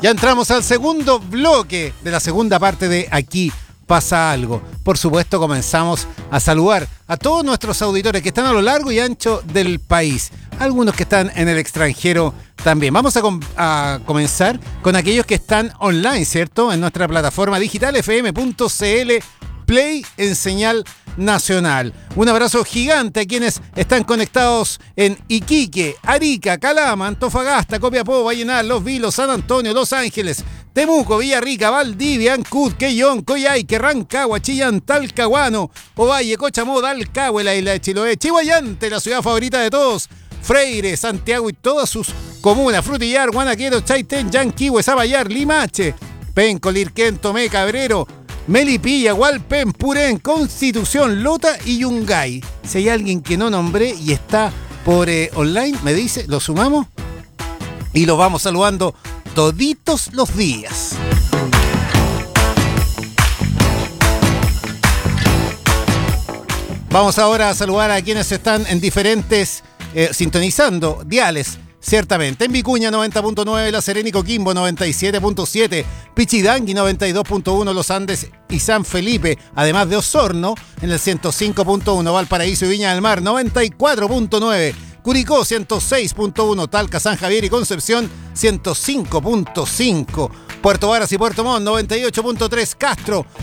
Ya entramos al segundo bloque de la segunda parte de Aquí pasa algo. Por supuesto, comenzamos a saludar a todos nuestros auditores que están a lo largo y ancho del país. Algunos que están en el extranjero también. Vamos a comenzar con aquellos que están online, ¿cierto? En nuestra plataforma digital fm.cl Play en señal nacional. Un abrazo gigante a quienes están conectados en Iquique, Arica, Calama, Antofagasta, Copiapó, Vallenar, Los Vilos, San Antonio, Los Ángeles, Temuco, Villarrica, Valdivia, Ancud, Quellón, Coyhaique, Rancagua, Chillán, Talcahuano, Ovalle, Cochamó, Dalcahue, la isla de Chiloé, Chihuayante, la ciudad favorita de todos, Freire, Santiago y todas sus comunas, Frutillar, Guanaquero, Chaitén, Yanquihue, Zapallar, Limache, Penco, Lirquén, Tomé, Cabrero, Melipilla, Hualpén, Purén, Constitución, Lota y Yungay. Si hay alguien que no nombré y está por online, me dice, lo sumamos y lo vamos saludando toditos los días. Vamos ahora a saludar a quienes están en diferentes, sintonizando diales. Ciertamente, en Vicuña 90.9, La Serena y Coquimbo 97.7, Pichidangui 92.1, Los Andes y San Felipe, además de Osorno en el 105.1, Valparaíso y Viña del Mar 94.9, Curicó 106.1, Talca, San Javier y Concepción 105.5, Puerto Varas y Puerto Montt 98.3, Castro